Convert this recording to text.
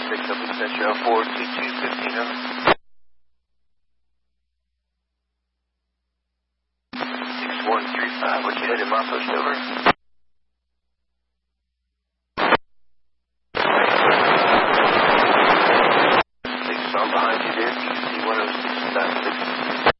6 up in Central 422 15. 6135, what's your headed, Moscow, over?